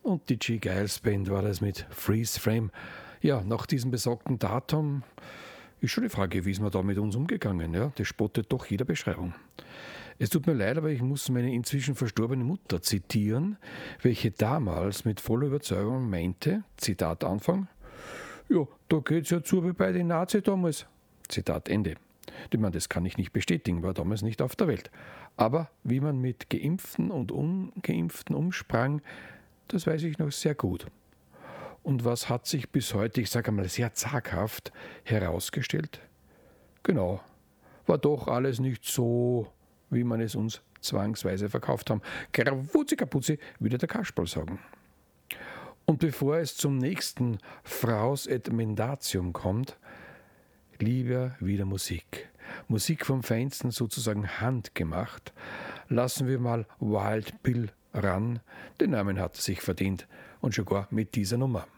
Und die G. Giles Band war das mit Freeze Frame. Ja, nach diesem besagten Datum ist schon die Frage, wie ist man da mit uns umgegangen? Ja, das spottet doch jeder Beschreibung. Es tut mir leid, aber ich muss meine inzwischen verstorbene Mutter zitieren, welche damals mit voller Überzeugung meinte, Zitat Anfang, ja, da geht's ja zu wie bei den Nazis damals. Zitat Ende. Ich meine, das kann ich nicht bestätigen, war damals nicht auf der Welt. Aber wie man mit Geimpften und Ungeimpften umsprang, das weiß ich noch sehr gut. Und was hat sich bis heute, ich sage einmal sehr zaghaft, herausgestellt? Genau, war doch alles nicht so, wie man es uns zwangsweise verkauft haben. Krawuzi Kapuzzi, würde der Kasperl sagen. Und bevor es zum nächsten Fraus et Mendatium kommt, lieber wieder Musik. Musik vom Feinsten, sozusagen handgemacht. Lassen wir mal Wild Bill ran. Den Namen hat er sich verdient. Und schon gar mit dieser Nummer.